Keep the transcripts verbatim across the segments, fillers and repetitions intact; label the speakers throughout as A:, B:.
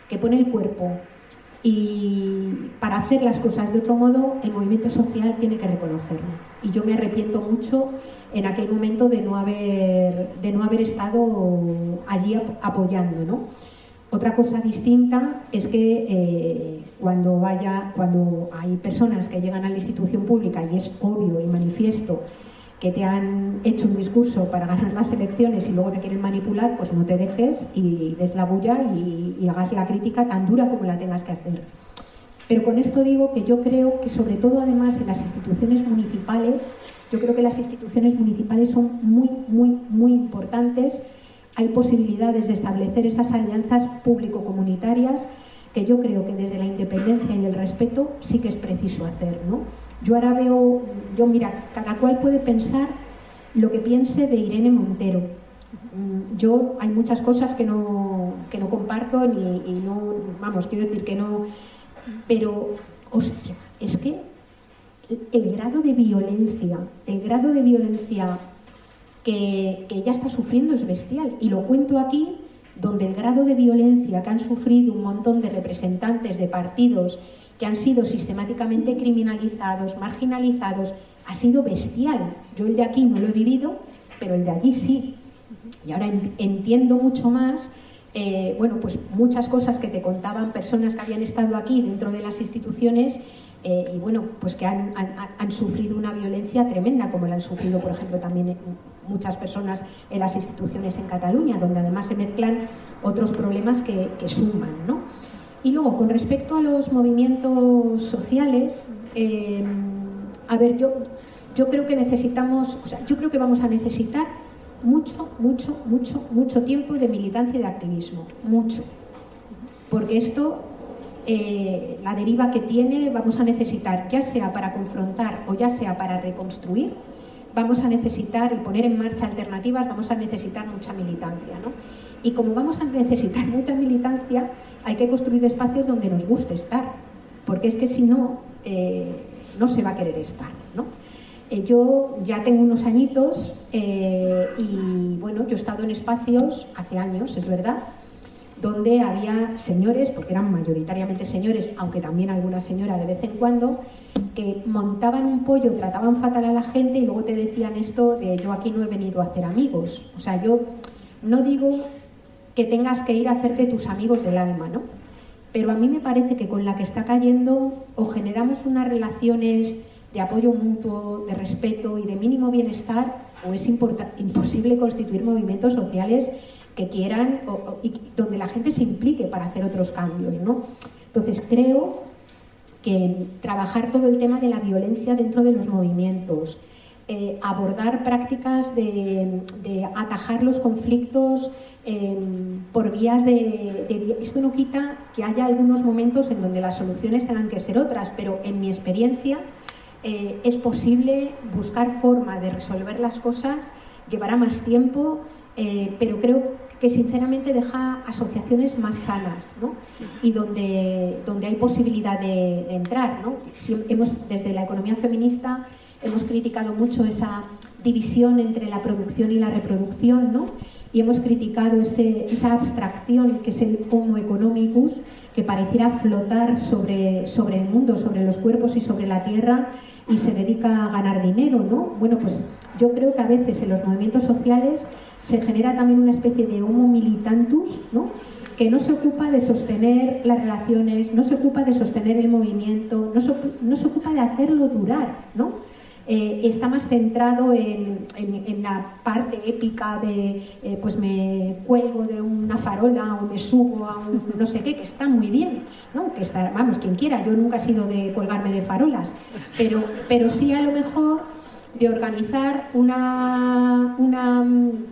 A: que pone el cuerpo, y para hacer las cosas de otro modo, el movimiento social tiene que reconocerlo. Y yo me arrepiento mucho en aquel momento de no haber, de no haber estado allí apoyando, ¿no? Otra cosa distinta es que eh, cuando, vaya, cuando hay personas que llegan a la institución pública y es obvio y manifiesto que te han hecho un discurso para ganar las elecciones y luego te quieren manipular, pues no te dejes y des la bulla y, y hagas la crítica tan dura como la tengas que hacer. Pero con esto digo que yo creo que sobre todo además en las instituciones municipales, yo creo que las instituciones municipales son muy, muy, muy importantes. Hay posibilidades de establecer esas alianzas público-comunitarias que yo creo que desde la independencia y el respeto sí que es preciso hacer, ¿no? Yo ahora veo, yo mira, cada cual puede pensar lo que piense de Irene Montero. Yo hay muchas cosas que no, que no comparto ni, y no, vamos, quiero decir que no, pero, hostia, es que el grado de violencia, el grado de violencia que, que ella está sufriendo es bestial. Y lo cuento aquí, donde el grado de violencia que han sufrido un montón de representantes de partidos que han sido sistemáticamente criminalizados, marginalizados, ha sido bestial. Yo el de aquí no lo he vivido, pero el de allí sí. Y ahora entiendo mucho más, eh, bueno, pues muchas cosas que te contaban personas que habían estado aquí dentro de las instituciones eh, y bueno, pues que han, han, han sufrido una violencia tremenda, como la han sufrido, por ejemplo, también muchas personas en las instituciones en Cataluña, donde además se mezclan otros problemas que, que suman, ¿no? Y luego, con respecto a los movimientos sociales, eh, a ver, yo, yo creo que necesitamos, o sea, yo creo que vamos a necesitar mucho, mucho, mucho, mucho tiempo de militancia y de activismo, mucho. Porque esto, eh, la deriva que tiene, vamos a necesitar, ya sea para confrontar o ya sea para reconstruir, vamos a necesitar y poner en marcha alternativas, vamos a necesitar mucha militancia, ¿no? Y como vamos a necesitar mucha militancia, hay que construir espacios donde nos guste estar, porque es que si no, eh, no se va a querer estar, ¿no? Eh, yo ya tengo unos añitos eh, y bueno, yo he estado en espacios hace años, es verdad, donde había señores, porque eran mayoritariamente señores, aunque también alguna señora de vez en cuando, que montaban un pollo, trataban fatal a la gente y luego te decían esto de yo aquí no he venido a hacer amigos. O sea, yo no digo que tengas que ir a hacerte tus amigos del alma, ¿no? Pero a mí me parece que con la que está cayendo o generamos unas relaciones de apoyo mutuo, de respeto y de mínimo bienestar, o es imposible constituir movimientos sociales que quieran o, o, y donde la gente se implique para hacer otros cambios, ¿no? Entonces creo que trabajar todo el tema de la violencia dentro de los movimientos, eh, abordar prácticas de, de atajar los conflictos eh, por vías de, de... Esto no quita que haya algunos momentos en donde las soluciones tengan que ser otras, pero en mi experiencia eh, es posible buscar forma de resolver las cosas, llevará más tiempo, eh, pero creo que sinceramente deja asociaciones más sanas, ¿no? Y donde, donde hay posibilidad de, de entrar, ¿no? Si hemos, desde la economía feminista hemos criticado mucho esa división entre la producción y la reproducción, ¿no? Y hemos criticado ese, esa abstracción que es el homo economicus, que pareciera flotar sobre, sobre el mundo, sobre los cuerpos y sobre la tierra y se dedica a ganar dinero, ¿no? Bueno, pues yo creo que a veces en los movimientos sociales se genera también una especie de homo militantus, ¿no? Que no se ocupa de sostener las relaciones, no se ocupa de sostener el movimiento, no se, no se ocupa de hacerlo durar, ¿no? Eh, está más centrado en, en, en la parte épica de eh, pues me cuelgo de una farola o me subo a un no sé qué, que está muy bien, ¿no? Que está, vamos, quien quiera, yo nunca he sido de colgarme de farolas, pero, pero sí a lo mejor de organizar una, una,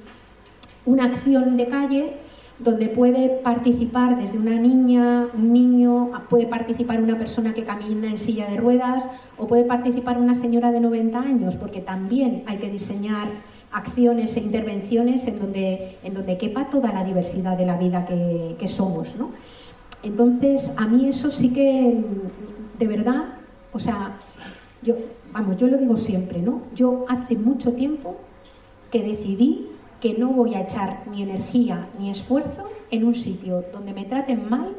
A: una acción de calle donde puede participar desde una niña, un niño, puede participar una persona que camina en silla de ruedas o puede participar una señora de noventa años, porque también hay que diseñar acciones e intervenciones en donde, en donde quepa toda la diversidad de la vida que, que somos, ¿no? Entonces, a mí eso sí que, de verdad, o sea, yo, vamos, yo lo digo siempre, ¿no? Yo hace mucho tiempo que decidí que no voy a echar ni energía ni esfuerzo en un sitio donde me traten mal